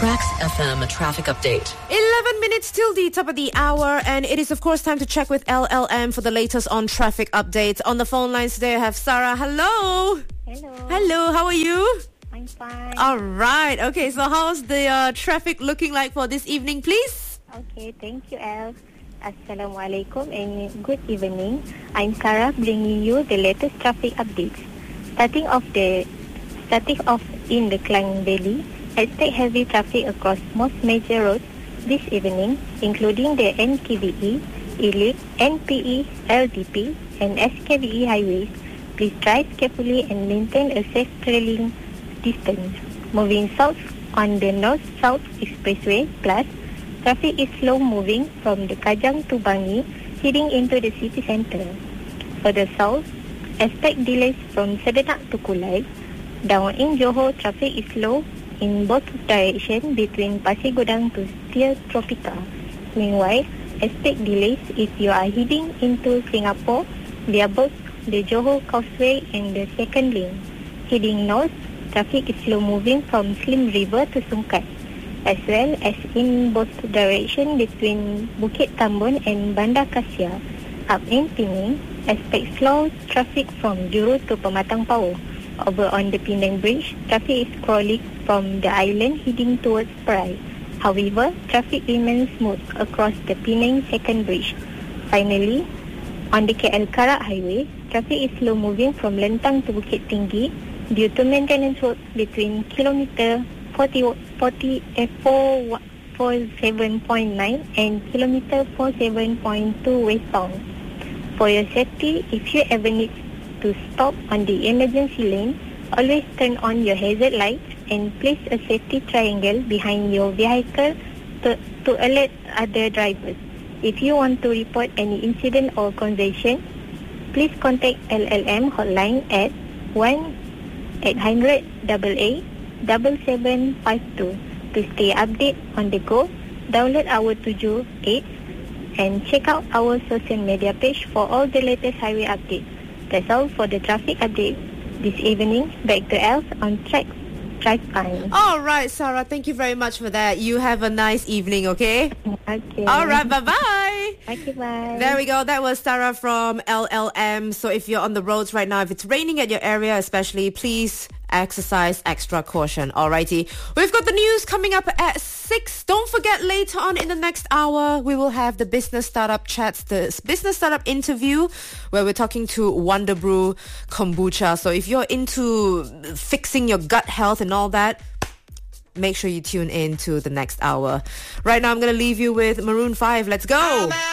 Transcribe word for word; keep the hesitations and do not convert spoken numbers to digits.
Tracks F M traffic update. eleven minutes till the top of the hour, and it is of course time to check with L L M for the latest on traffic updates. On the phone lines today I have Sarah. Hello. Hello. Hello, how are you? I'm fine. All right. Okay, so how's the uh, traffic looking like for this evening, please? Okay, thank you, El. Assalamualaikum and good evening. I'm Sarah bringing you the latest traffic updates. Starting off the starting off in the Klang Valley, expect heavy traffic across most major roads this evening, including the N K V E, Elite, N P E, L D P, and S K V E highways. Please drive carefully and maintain a safe trailing distance. Moving south on the North-South Expressway, plus traffic is slow moving from the Kajang to Bangi, heading into the city centre. Further south, expect delays from Sedenak to Kulai. Down in Johor, traffic is slow in both directions between Pasir Gudang to Setia Tropika. Meanwhile, expect delays if you are heading into Singapore via both the Johor Causeway and the second lane. Heading north, traffic is slow moving from Slim River to Sungkai, as well as in both directions between Bukit Tambun and Bandar Kasia. Up in Penang, expect slow traffic from Juru to Pematang Power. Over on the Penang Bridge, traffic is crawling from the island heading towards Perai. However, traffic remains smooth across the Penang Second Bridge. Finally, on the K L Karak Highway, traffic is slow moving from Lentang to Bukit Tinggi due to maintenance work between kilometer forty, forty, four forty-seven point nine and kilometer forty-seven point two westbound. For your safety, if you ever need to stop on the emergency lane, always turn on your hazard lights and place a safety triangle behind your vehicle to, to alert other drivers. If you want to report any incident or congestion, please contact L L M hotline at one eight hundred eight eight seven seven five two. To stay updated on the go, download our seven eight and check out our social media page for all the latest highway updates. That's all for the traffic update this evening. Back to Elf on Track Drive Time. All right, Sarah, thank you very much for that. You have a nice evening, okay? Okay. All right, bye-bye. Okay, bye. There we go. That was Sarah from L L M. So if you're on the roads right now, if it's raining at your area especially, please exercise extra caution. Alrighty. We've got the news coming up at six. Don't forget, later on in the next hour, we will have the Business Startup Chats, the Business Startup Interview, where we're talking to Wonder Brew Kombucha. So if you're into fixing your gut health and all that, make sure you tune in to the next hour. Right now, I'm going to leave you with Maroon five. Let's go!